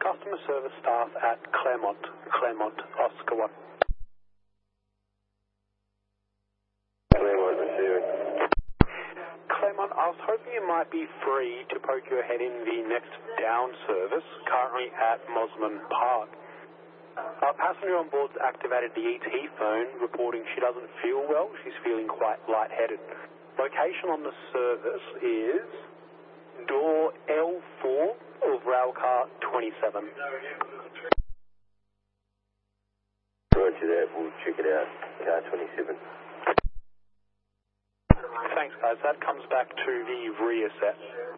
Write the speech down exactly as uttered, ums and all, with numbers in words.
customer service staff at Claremont, Claremont, Oscar one. Claremont receiving. Claremont, I was hoping you might be free to poke your head in the next down service, currently at Mosman Park. Our passenger on board's activated the E T phone, reporting she doesn't feel well. She's feeling quite lightheaded. Location on the service is door L four of railcar twenty-seven. Roger that, we'll check it out. Car twenty-seven. Thanks, guys. That comes back to the rear set.